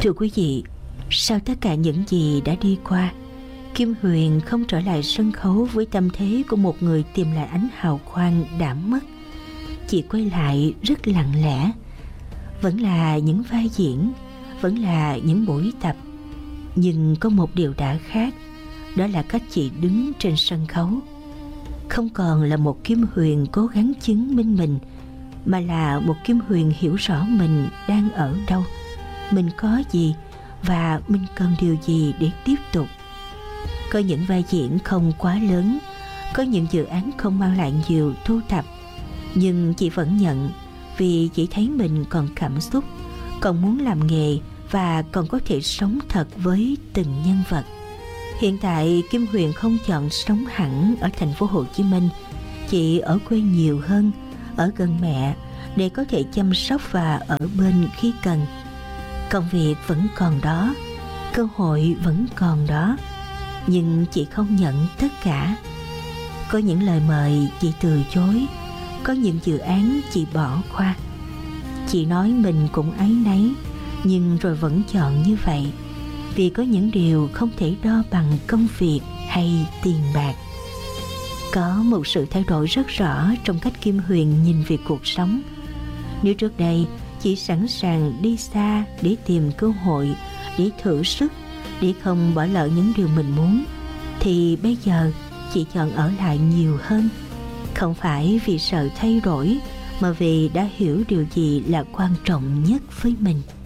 Thưa quý vị, sau tất cả những gì đã đi qua, Kim Huyền không trở lại sân khấu với tâm thế của một người tìm lại ánh hào quang đã mất. Chị quay lại rất lặng lẽ. Vẫn là những vai diễn, vẫn là những buổi tập, nhưng có một điều đã khác, đó là cách chị đứng trên sân khấu. Không còn là một Kim Huyền cố gắng chứng minh mình, mà là một Kim Huyền hiểu rõ mình đang ở đâu, mình có gì và mình cần điều gì để tiếp tục. Có những vai diễn không quá lớn, có những dự án không mang lại nhiều thu thập, nhưng chị vẫn nhận, vì chị thấy mình còn cảm xúc, còn muốn làm nghề và còn có thể sống thật với từng nhân vật. Hiện tại Kim Huyền không chọn sống hẳn ở thành phố Hồ Chí Minh, chị ở quê nhiều hơn, ở gần mẹ để có thể chăm sóc và ở bên khi cần. Công việc vẫn còn đó, cơ hội vẫn còn đó, nhưng chị không nhận tất cả. Có những lời mời chị từ chối, có những dự án chị bỏ qua. Chị nói mình cũng áy náy, nhưng rồi vẫn chọn như vậy, vì có những điều không thể đo bằng công việc hay tiền bạc. Có một sự thay đổi rất rõ trong cách Kim Huyền nhìn về cuộc sống. Nếu trước đây chị sẵn sàng đi xa để tìm cơ hội, để thử sức, để không bỏ lỡ những điều mình muốn, thì bây giờ chị chọn ở lại nhiều hơn. Không phải vì sợ thay đổi, mà vì đã hiểu điều gì là quan trọng nhất với mình.